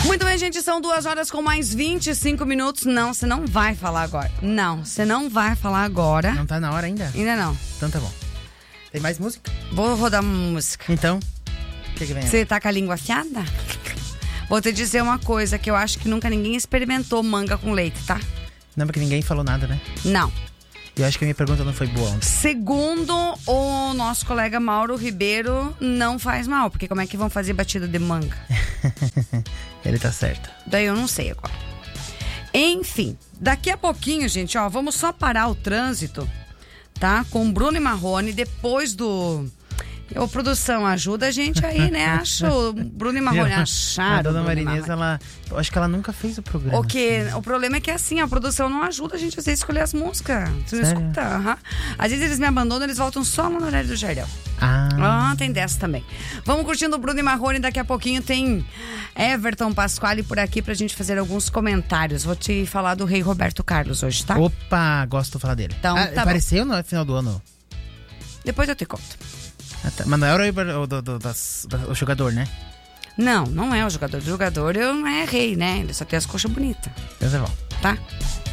Muito bem, gente, são 2 horas com mais 25 minutos. Não, você não vai falar agora. Não, você não vai falar agora. Não tá na hora ainda? Ainda não. Então tá bom. Tem mais música? Vou rodar uma música. Então, o que vem aí? Você tá com a língua afiada? Vou te dizer uma coisa que eu acho que nunca ninguém experimentou manga com leite, tá? Não, porque ninguém falou nada, né? Não. Eu acho que a minha pergunta não foi boa ontem. Segundo o nosso colega Mauro Ribeiro, não faz mal, porque como é que vão fazer batida de manga? Ele tá certo. Daí eu não sei agora. Enfim, daqui a pouquinho, gente, ó, vamos só parar o trânsito, tá? Com Bruno e Marrone, depois do... Ô, produção, ajuda a gente aí, né? Achou. Bruno e Marrone acharam. A dona Marinês, ela... Eu acho que ela nunca fez o programa. O problema é que assim, a produção não ajuda a gente a escolher as músicas. Você não Sério? escuta? Uhum. Às vezes eles me abandonam, eles voltam só no horário do Jardel. Tem dessa também. Vamos curtindo o Bruno e Marrone. Daqui a pouquinho tem Everton Pasquale por aqui pra gente fazer alguns comentários. Vou te falar do Rei Roberto Carlos hoje, tá? Opa, gosto de falar dele. Então, tá apareceu no final do ano? Depois eu te conto. Tá. Mas não era o jogador, né? Não é o jogador. O jogador não é rei, né? Ele só tem as coxas bonitas. Deus é bom. Tá?